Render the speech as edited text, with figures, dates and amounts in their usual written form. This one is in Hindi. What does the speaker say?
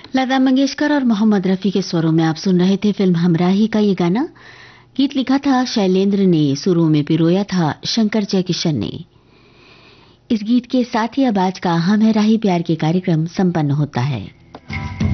लता मंगेशकर और मोहम्मद रफी के स्वरों में आप सुन रहे थे फिल्म हमराही का ये गाना। गीत लिखा था शैलेंद्र ने, सुरों में पिरोया था शंकर जयकिशन ने। इस गीत के साथ ही अब आज का हम है राही प्यार के कार्यक्रम संपन्न होता है।